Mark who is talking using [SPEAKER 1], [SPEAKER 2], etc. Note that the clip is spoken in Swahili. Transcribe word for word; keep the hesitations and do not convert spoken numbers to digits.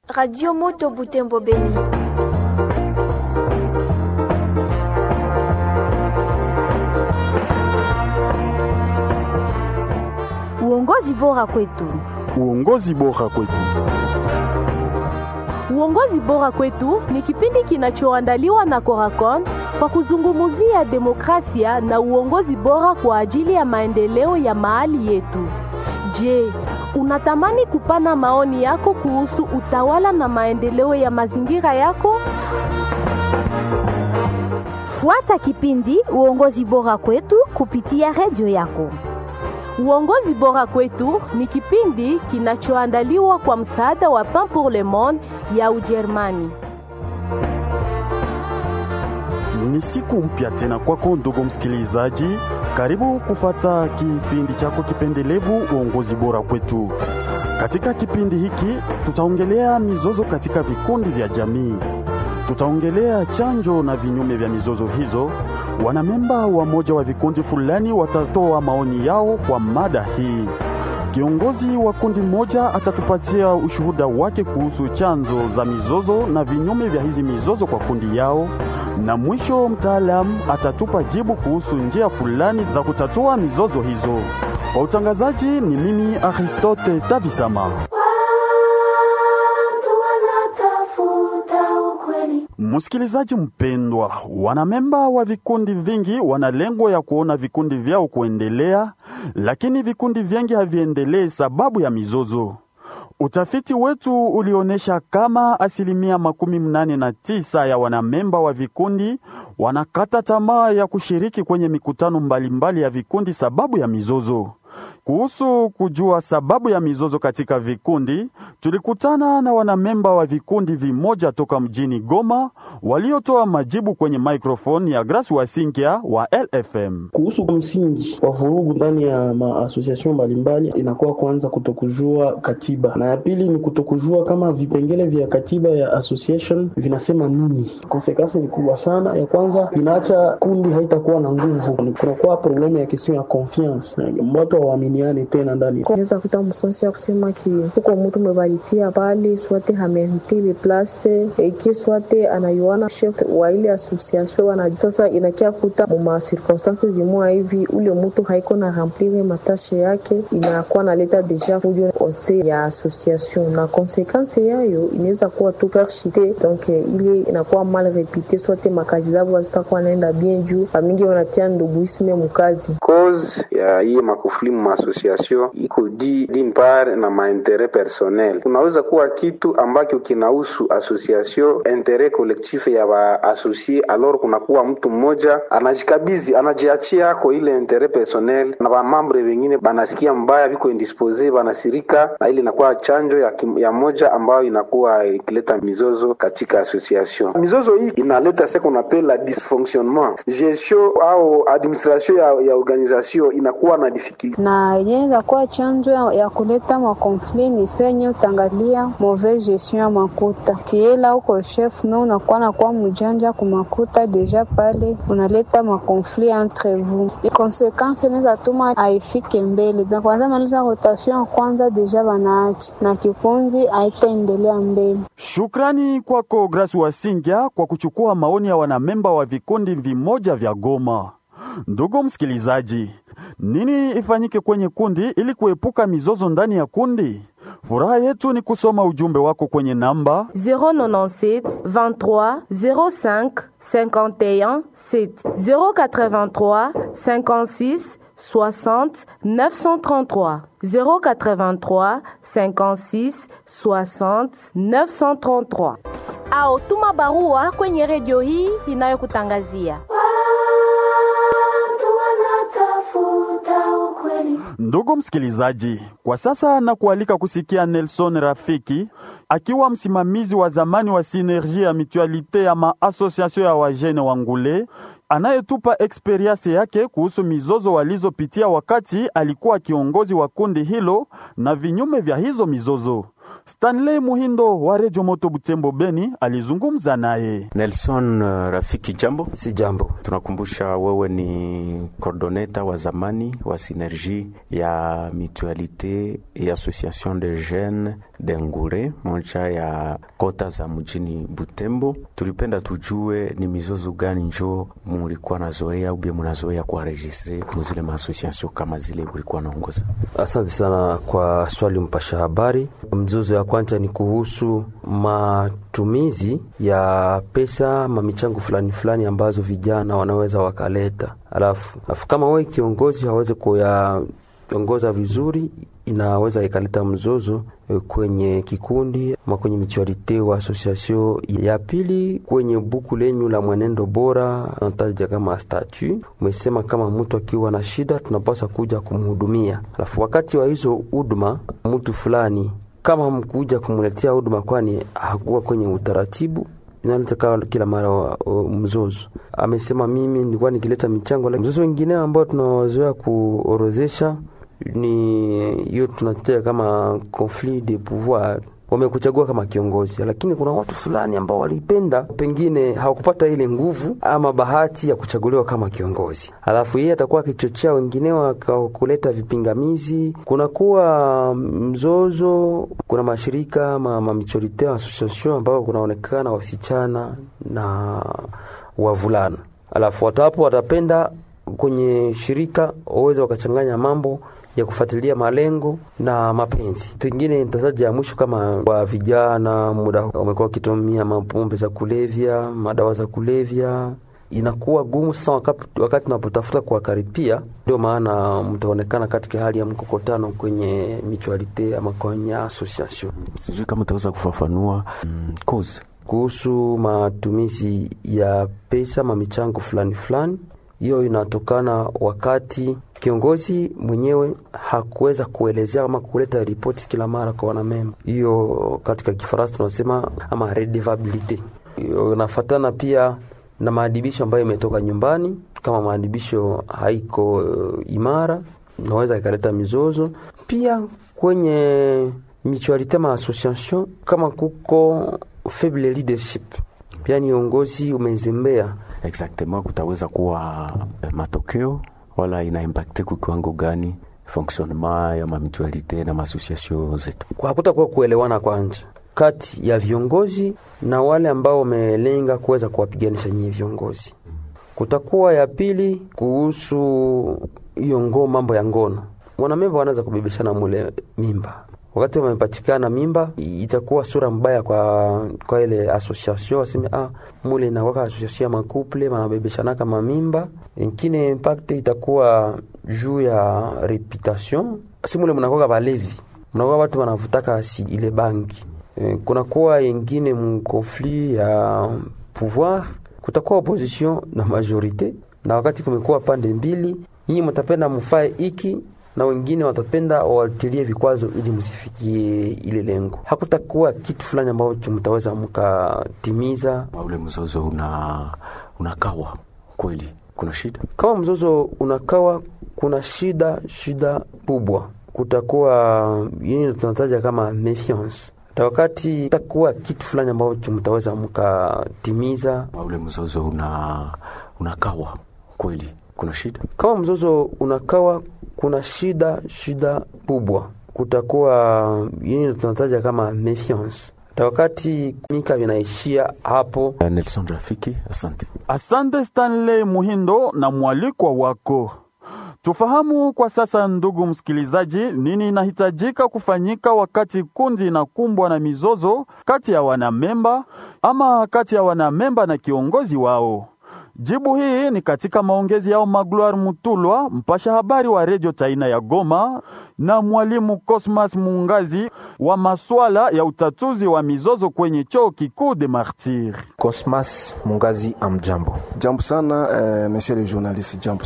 [SPEAKER 1] Radio Moto Butembo Beni.
[SPEAKER 2] Uongozi bora kwetu.
[SPEAKER 3] Uongozi bora kwetu.
[SPEAKER 4] Uongozi bora kwetu ni kipindi kinachoandaliwa na Coracon kwa kuzungumzia demokrasia na uongozi bora kwa ajili ya maendeleo ya mahali yetu. Je, unatamani kupana maoni yako kuhusu utawala na maendeleo ya mazingira yako?
[SPEAKER 2] Fuata kipindi Uongozi bora kwetu kupitia redio yako.
[SPEAKER 4] Uongozi bora kwetu ni kipindi kinachoandaliwa kwa msaada wa Pain pour le Monde ya Ujerumani.
[SPEAKER 3] Ni siku mpya tena kwako ndugu msikilizaji, karibu kufata kipindi chako kipendelevu Uongozi bora kwetu. Katika kipindi hiki tutaongelea mizozo katika vikundi vya jamii. Tutaongelea chanjo na vinyume vya mizozo hizo. Wanamemba wa moja wa vikundi fulani watatoa maoni yao kwa mada hii. Kiongozi wa kundi moja atatupatia ushuhuda wake kuhusu chanzo za mizozo na vinyume vya hizi mizozo kwa kundi yao. Na mwisho mtaalamu atatupa jibu kuhusu njia fulani za kutatua mizozo hizo. Kwa utangazaji ni mimi Aristote Tavisama. Msikilizaji mpendwa, wanamemba wa vikundi vingi wana lengo ya kuona vikundi vyao kuendelea, lakini vikundi vingi haviendelee sababu ya mizozo. Utafiti wetu ulionesha kama asilimia makumi mnane na tisa ya wanamemba wa vikundi wanakata tamaa ya kushiriki kwenye mikutano mbalimbali mbali ya vikundi sababu ya mizozo. Kuhusu kujua sababu ya mizozo katika vikundi, tulikutana na wanamemba wa vikundi vimoja toka mjini Goma waliotoa majibu kwenye microphone ya Grace Wasinkia wa L F M.
[SPEAKER 5] Kuhusu msingi wa vurugu ndani ya maassociation mbalimbali, inakuwa kwanza kutokujua katiba, na ya pili ni kutokujua kama vipengele vya katiba ya association vinasema nini. Konsekansi ni kubwa sana. Ya kwanza inaacha kundi haitakuwa na nguvu, kunakuwa problemu ya question ya confiance, watu waaminiane tena ndani.
[SPEAKER 6] Unaweza kuta msonsi ya kusema ki huko mtu mebalitia pale swate hameriti le place eki swate anayuana chef wa ile association wana sasa inakia kuta mu circonstances zimwa hivi ule mtu haiko na remplir matashe yake, inakuwa naleta deja fujo ose ya association, na consequence yayo inaweza kuwa tu perchite, donc ile inakuwa mal répété, swate makazi zao hazitakuwa naenda bien juu mingi wanatia nduguisme mkazi.
[SPEAKER 7] Cause ya hii makufuli mu association iko di d'une part na maintérêt personnel. Kunaweza kuwa kitu ambacho kinahusu association intérêt collectif ya ba associé, alors kunakuwa mtu mmoja anajikabizi anajiachia yako ile intérêt personnel, na ba membre wengine banasikia mbaya, biko indisposé, banasirika, na ile inakuwa chanjo ya, ya moja ambayo inakuwa ikileta mizozo katika association. Mizozo hii inaleta ce qu'on appelle la dysfonctionnement gestion au administration ya, ya organisation inakuwa na difficulty,
[SPEAKER 6] na yenye kwa chanzo ya, ya kuleta ma conflit ni senye utangalia mauvaise gestion ya makuta. Tiela uko chef no unakuwa na kwa mjanja kumakuta, deja pale unaleta ma conflit entre vous. Les conséquences inaweza tuma haifike mbele. Na kwanza maliza rotation kwanza deja banaachi na kipunzi haitaendelea mbele.
[SPEAKER 3] Shukrani kwako Grace Wasingia kwa kuchukua maoni ya wanamemba wa vikundi vimoja vya Goma. Ndugu msikilizaji, nini ifanyike kwenye kundi ili kuepuka mizozo ndani ya kundi? Furaha yetu ni kusoma ujumbe wako kwenye namba
[SPEAKER 4] zero nine sept vingt-trois zero cinq cinquante et un sept zero quatre-vingt-trois cinquante-six soixante neuf cent trente-trois zero quatre-vingt-trois cinquante-six soixante neuf cent trente-trois. Au tuma barua kwenye redio hii inayokutangazia.
[SPEAKER 3] Ndugu msikilizaji, kwa sasa na kualika kusikia Nelson Rafiki, akiwa msimamizi wa zamani wa Synergie ya Mutualité ya ma-association ya wajene wa Ngule, anayetupa experience yake kuhusu mizozo walizopitia wakati alikuwa kiongozi wa kundi hilo na vinyume vya hizo mizozo. Stanley Muhindo wa Radio Moto Butembo Beni alizungumza naye.
[SPEAKER 8] Nelson, uh, rafiki jambo.
[SPEAKER 9] Si jambo.
[SPEAKER 8] Tunakumbusha wewe ni coordoneta wa zamani wa Synergie ya Mutualité et Association de Jeunes Dengure, moja ya kota za mjini Butembo. Tulipenda tujue ni mizozo gani njo mulikuwa nazoea ubie munazoea kwa registre muzile ma association kama zile ulikuwa naongoza.
[SPEAKER 9] Asante sana kwa swali mpasha habari. Mzozo ya kwanza ni kuhusu matumizi ya pesa mamichango fulani fulani ambazo vijana wanaweza wakaleta. Alafu, alafu kama wewe kiongozi hawezi kuyaongoza vizuri, inaweza ikaleta mzozo kwenye kikundi ama kwenye mutualite wa association. Ya pili, kwenye buku lenyu la mwenendo bora nataja kama statut, umesema kama mtu akiwa na shida tunapaswa kuja kumhudumia. Alafu wakati wa hizo huduma mtu fulani kama mkuja kumuletea huduma kwani hakuwa kwenye utaratibu, inaleta kila mara mzozo. Amesema mimi nilikuwa nikileta michango. Mzozo wengine ambao tunawazoea kuorozesha ni hiyo tunatetea kama conflit de pouvoir. Wamekuchagua kama kiongozi, lakini kuna watu fulani ambao walipenda pengine hawakupata ile nguvu ama bahati ya kuchaguliwa kama kiongozi. Alafu yeye atakuwa kichochea wengine wa kuleta vipingamizi, kuna kuwa mzozo. Kuna mashirika ma, ma mutualite association ambao kunaonekana wasichana na wavulana. Alafu watu hapo watapenda kwenye shirika waweze wakachanganya mambo ya kufuatilia malengo na mapenzi. Pengine nitasaja ya mwisho kama kwa vijana muda wamekuwa kitumia mapombe za kulevya, madawa za kulevya, inakuwa gumu sasa wakati, wakati tunapotafuta kuwakaripia. Ndio maana mtaonekana katika hali ya mkokotano kwenye mutualite ama kwenye association.
[SPEAKER 8] Sijui kama utaweza kufafanua mm, cause
[SPEAKER 9] kuhusu matumizi ya pesa mamichango fulani fulani. Hiyo inatokana wakati kiongozi mwenyewe hakuweza kuelezea ama kuleta ripoti kila mara kwa wanamemba. Hiyo katika Kifaransa tunasema ama redevabilite. Hiyo inafuatana pia na maadibisho ambayo imetoka nyumbani. Kama maadibisho haiko uh, imara, naweza ikaleta mizozo. Pia kwenye mutualite ma association kama kuko faible leadership, pia ni uongozi umezembea.
[SPEAKER 8] Exactement, kutaweza kuwa matokeo wala ina impacte kwa kiwango gani fonctionnement ya mutualite na association zetu.
[SPEAKER 9] Kwa hakutakuwa kuelewana kwanza kati ya viongozi na wale ambao wamelenga kuweza kuwapiganisha nyinyi viongozi. Kutakuwa ya pili kuhusu hiyo ngo mambo ya ngono. Wanamemba wanaweza kubebeshana mule mimba. Wakati wamepatikana mimba, itakuwa sura mbaya kwa kwa ile association. Waseme ah mule na waka association ya couple wanabebeshana kama mimba. Ingine impact itakuwa juu ya reputation. Si mule mnakoga balevi, mnakoga watu wanavutaka si ile banki. E, kuna kuwa ingine mkonflit ya pouvoir. Kutakuwa opposition na majorite, na wakati kumekuwa pande mbili, nyinyi mtapenda mfae iki na wengine watapenda watilie vikwazo ili msifikie ile lengo. Hakutakuwa kitu fulani ambacho mtaweza mkatimiza.
[SPEAKER 8] Ule mzozo una unakawa kweli kuna shida.
[SPEAKER 9] Kama mzozo unakawa kuna shida shida kubwa. Kutakuwa yini tunataja kama méfiance. Na wakati takuwa kitu fulani ambacho mtaweza mkatimiza.
[SPEAKER 8] Ule mzozo una unakawa kweli kuna shida.
[SPEAKER 9] Kama mzozo unakawa kuna shida shida kubwa. Kutakuwa yini tunataja kama méfiance. Na wakati mika vinaishia hapo.
[SPEAKER 8] Nelson rafiki, asante.
[SPEAKER 3] Asante Stanley Muhindo na mwalikwa wako. Tufahamu kwa sasa, ndugu msikilizaji, nini inahitajika kufanyika wakati kundi inakumbwa na mizozo kati ya wanamemba ama kati ya wanamemba na kiongozi wao. Jibu hii ni katika maongezi yao Magloire Mutulwa, mpasha habari wa Radio Taina ya Goma, na mwalimu Cosmas Mungazi wa masuala ya utatuzi wa mizozo kwenye chuo kikuu de Martyrs.
[SPEAKER 10] Cosmas Mungazi, amjambo.
[SPEAKER 11] Jambo sana, eh, monsieur le journaliste, jambo